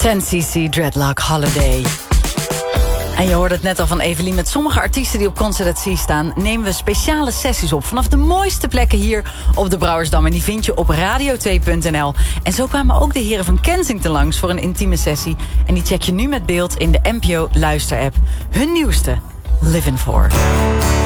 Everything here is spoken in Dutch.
10cc Dreadlock Holiday. En je hoorde het net al van Evelien. Met sommige artiesten die op Concert at Sea staan nemen we speciale sessies op vanaf de mooiste plekken hier op de Brouwersdam. En die vind je op radio2.nl. En zo kwamen ook de heren van Kensington langs voor een intieme sessie. En die check je nu met beeld in de NPO Luister-app. Hun nieuwste, Livin' For.